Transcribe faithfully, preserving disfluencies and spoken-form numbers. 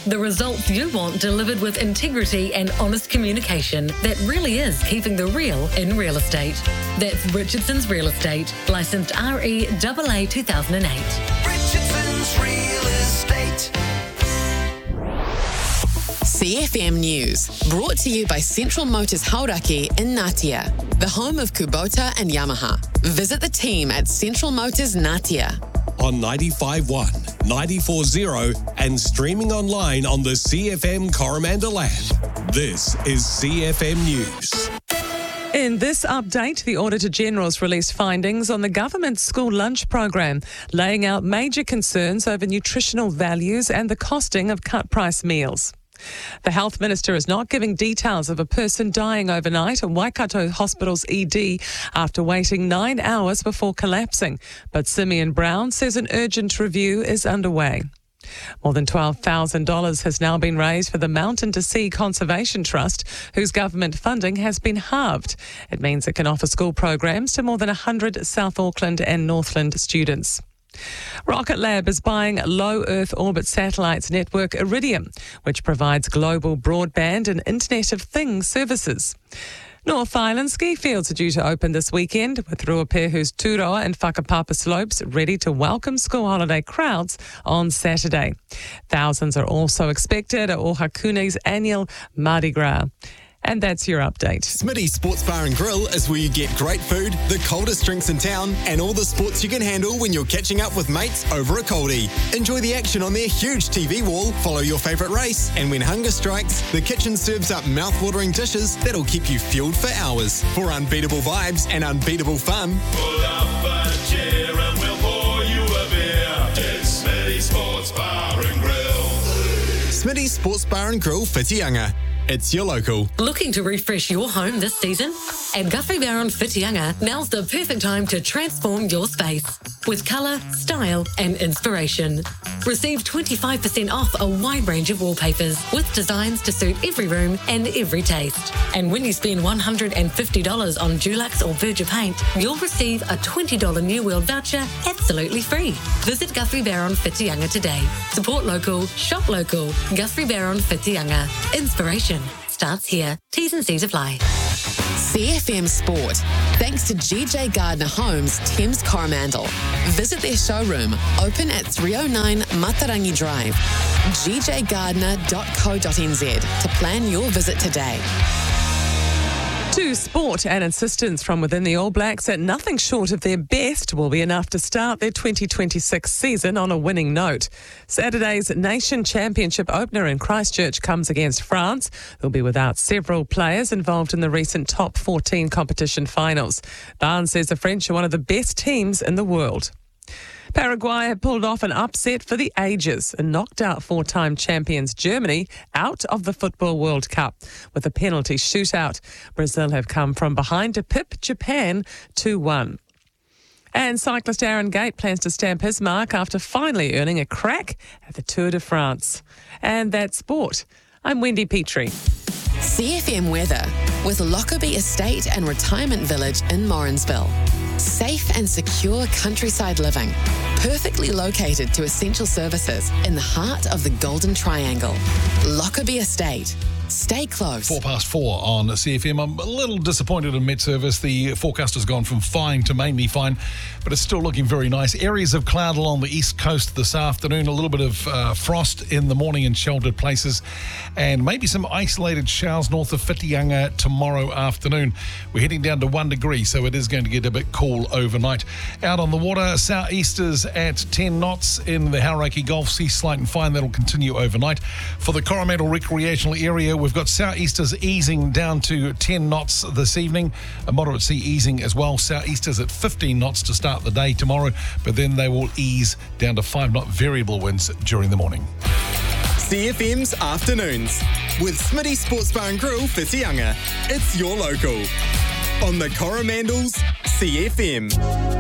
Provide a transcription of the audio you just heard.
The results you want delivered with integrity and honest communication that really is keeping the real in real estate. That's Richardson's Real Estate, licensed R E A A two thousand eight. Richardson's Real Estate. C F M News, brought to you by Central Motors Hauraki in Ngatea, the home of Kubota and Yamaha. Visit the team at Central Motors Ngatea. On ninety-five point one, ninety-four point zero and streaming online on the C F M Coromandel app. This is C F M News. In this update, the Auditor General's released findings on the government's school lunch program, laying out major concerns over nutritional values and the costing of cut-price meals. The Health Minister is not giving details of a person dying overnight at Waikato Hospital's E D after waiting nine hours before collapsing, but Simeon Brown says an urgent review is underway. More than twelve thousand dollars has now been raised for the Mountain to Sea Conservation Trust, whose government funding has been halved. It means it can offer school programs to more than one hundred South Auckland and Northland students. Rocket Lab is buying low Earth orbit satellites network Iridium, which provides global broadband and Internet of Things services. North Island ski fields are due to open this weekend, with Ruapehu's Turoa and Whakapapa slopes ready to welcome school holiday crowds on Saturday. Thousands are also expected at Ohakune's annual Mardi Gras. And that's your update. Smitty's Sports Bar and Grill is where you get great food, the coldest drinks in town, and all the sports you can handle when you're catching up with mates over a coldie. Enjoy the action on their huge T V wall, follow your favourite race, and when hunger strikes, the kitchen serves up mouth-watering dishes that'll keep you fueled for hours. For unbeatable vibes and unbeatable fun, pull up a chair and we'll pour you a beer. It's Smitty's Sports Bar and Grill. Smitty's Sports Bar and Grill, Whitianga. It's your local. Looking to refresh your home this season? At Guthrie Barron Whitianga, now's the perfect time to transform your space with colour, style and inspiration. Receive twenty-five percent off a wide range of wallpapers with designs to suit every room and every taste. And when you spend one hundred fifty dollars on Dulux or Berger paint, you'll receive a twenty dollars New World voucher absolutely free. Visit Guthrie Barron Whitianga today. Support local, shop local. Guthrie Barron Whitianga. Inspiration starts here. T's and C's apply. C F M Sport, thanks to G J Gardner Homes, Thames Coromandel. Visit their showroom, open at three oh nine Matarangi Drive, g j gardner dot co dot n z to plan your visit today. To sport and insistence from within the All Blacks that nothing short of their best will be enough to start their twenty twenty-six season on a winning note. Saturday's Nation Championship opener in Christchurch comes against France, who'll be without several players involved in the recent top fourteen competition finals. Barnes says the French are one of the best teams in the world. Paraguay have pulled off an upset for the ages and knocked out four-time champions Germany out of the Football World Cup with a penalty shootout. Brazil have come from behind to pip Japan two one. And cyclist Aaron Gate plans to stamp his mark after finally earning a crack at the Tour de France. And that's sport. I'm Wendy Petrie. C F M weather with Lockerbie Estate and Retirement Village in Morrinsville. Safe and secure countryside living, perfectly located to essential services in the heart of the Golden Triangle. Lockerbie Estate. Stay close. Four past four on C F M. I'm a little disappointed in Met Service. The forecast has gone from fine to mainly fine, but it's still looking very nice. Areas of cloud along the east coast this afternoon. A little bit of uh, frost in the morning in sheltered places, and maybe some isolated showers north of Whitianga tomorrow afternoon. We're heading down to one degree, so it is going to get a bit cool overnight. Out on the water, southeasters at ten knots in the Hauraki Gulf Sea, slight and fine. That'll continue overnight. For the Coromandel recreational area, we've got southeasters easing down to ten knots this evening, a moderate sea easing as well. Southeasters at fifteen knots to start the day tomorrow, but then they will ease down to five knot variable winds during the morning. C F M's Afternoons with Smitty Sports Bar and Grill, Whitianga. It's your local. On the Coromandel's C F M.